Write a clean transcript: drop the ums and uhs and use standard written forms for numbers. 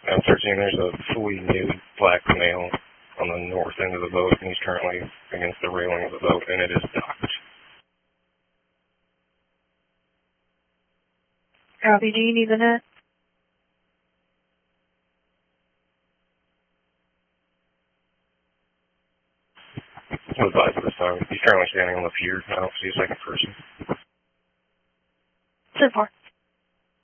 I'm searching. There's a fully nude black male on the north end of the boat, and he's currently against the railing of the boat, and it is docked. Copy, do you need the net? I'll advise at this time. He's currently standing on the pier. I don't see a second person.